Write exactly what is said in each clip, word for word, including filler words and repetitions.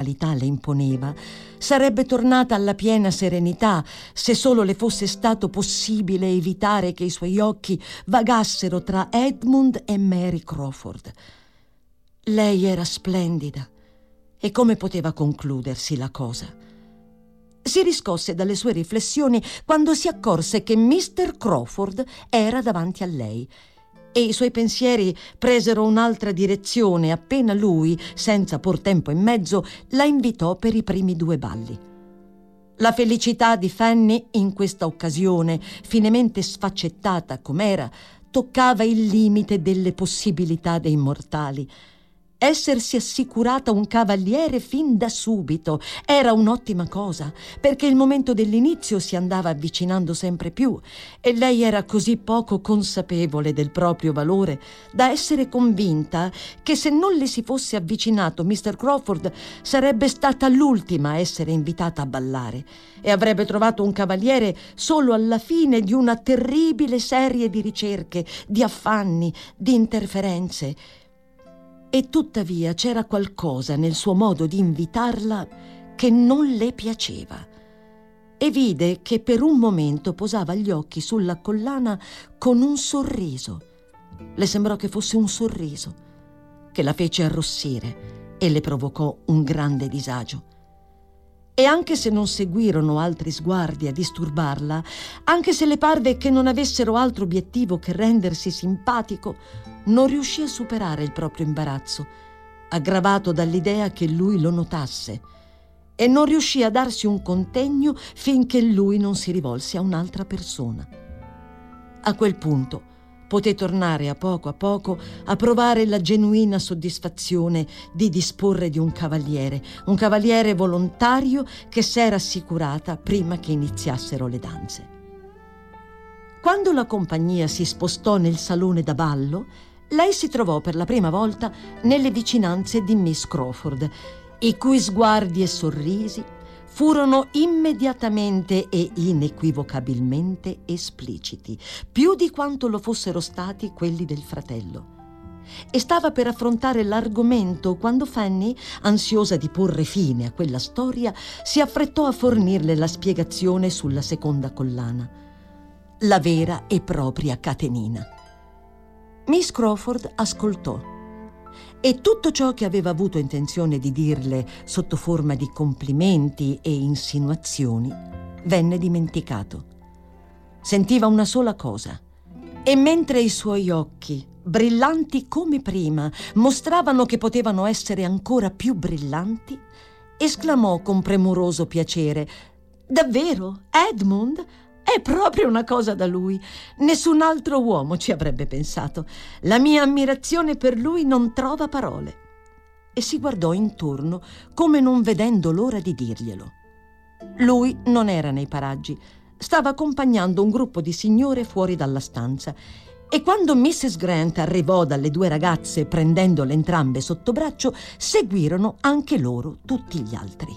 fatalità le imponeva, sarebbe tornata alla piena serenità se solo le fosse stato possibile evitare che i suoi occhi vagassero tra Edmund e Mary Crawford. Lei era splendida, e come poteva concludersi la cosa? Si riscosse dalle sue riflessioni quando si accorse che mister Crawford era davanti a lei, e i suoi pensieri presero un'altra direzione appena lui, senza por tempo in mezzo, la invitò per i primi due balli. La felicità di Fanny in questa occasione, finemente sfaccettata com'era, toccava il limite delle possibilità dei mortali. Essersi assicurata un cavaliere fin da subito era un'ottima cosa, perché il momento dell'inizio si andava avvicinando sempre più e lei era così poco consapevole del proprio valore da essere convinta che se non le si fosse avvicinato mister Crawford sarebbe stata l'ultima a essere invitata a ballare e avrebbe trovato un cavaliere solo alla fine di una terribile serie di ricerche, di affanni, di interferenze. E tuttavia c'era qualcosa nel suo modo di invitarla che non le piaceva, e vide che per un momento posava gli occhi sulla collana con un sorriso. Le sembrò che fosse un sorriso che la fece arrossire e le provocò un grande disagio. E anche se non seguirono altri sguardi a disturbarla, anche se le parve che non avessero altro obiettivo che rendersi simpatico, non riuscì a superare il proprio imbarazzo, aggravato dall'idea che lui lo notasse, e non riuscì a darsi un contegno finché lui non si rivolse a un'altra persona. A quel punto poté tornare a poco a poco a provare la genuina soddisfazione di disporre di un cavaliere, un cavaliere volontario che s'era assicurata prima che iniziassero le danze. Quando la compagnia si spostò nel salone da ballo, lei si trovò per la prima volta nelle vicinanze di Miss Crawford, i cui sguardi e sorrisi furono immediatamente e inequivocabilmente espliciti, più di quanto lo fossero stati quelli del fratello. E stava per affrontare l'argomento quando Fanny, ansiosa di porre fine a quella storia, si affrettò a fornirle la spiegazione sulla seconda collana, la vera e propria catenina. Miss Crawford ascoltò, e tutto ciò che aveva avuto intenzione di dirle sotto forma di complimenti e insinuazioni venne dimenticato. Sentiva una sola cosa, e mentre i suoi occhi, brillanti come prima, mostravano che potevano essere ancora più brillanti, esclamò con premuroso piacere: «Davvero, Edmund? È proprio una cosa da lui. Nessun altro uomo ci avrebbe pensato. La mia ammirazione per lui non trova parole». E si guardò intorno come non vedendo l'ora di dirglielo. Lui non era nei paraggi. Stava accompagnando un gruppo di signore fuori dalla stanza, e quando missus Grant arrivò dalle due ragazze prendendole entrambe sotto braccio, seguirono anche loro tutti gli altri.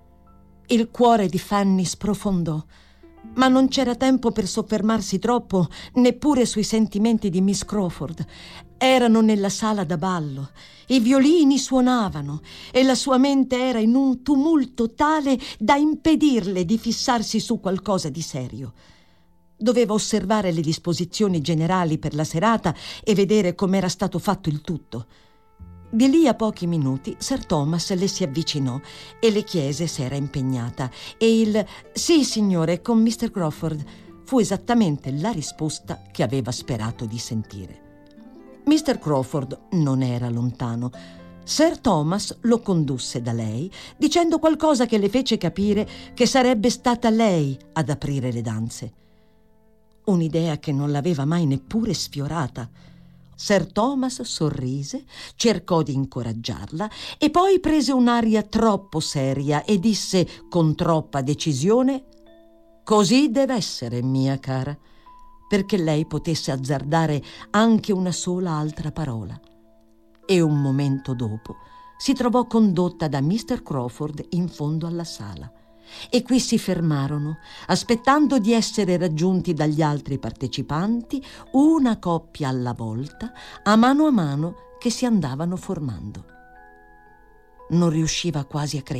Il cuore di Fanny sprofondò, ma non c'era tempo per soffermarsi troppo neppure sui sentimenti di Miss Crawford. Erano nella sala da ballo, i violini suonavano e la sua mente era in un tumulto tale da impedirle di fissarsi su qualcosa di serio. Doveva osservare le disposizioni generali per la serata e vedere com'era stato fatto il tutto. Di lì a pochi minuti Sir Thomas le si avvicinò e le chiese se era impegnata, e il «Sì, signore, con mister Crawford» fu esattamente la risposta che aveva sperato di sentire. mister Crawford non era lontano. Sir Thomas lo condusse da lei, dicendo qualcosa che le fece capire che sarebbe stata lei ad aprire le danze. Un'idea che non l'aveva mai neppure sfiorata. Sir Thomas sorrise, cercò di incoraggiarla e poi prese un'aria troppo seria e disse con troppa decisione: «Così deve essere, mia cara», perché lei potesse azzardare anche una sola altra parola. E un momento dopo si trovò condotta da mister Crawford in fondo alla sala. E qui si fermarono, aspettando di essere raggiunti dagli altri partecipanti, una coppia alla volta, a mano a mano che si andavano formando. Non riusciva quasi a credere.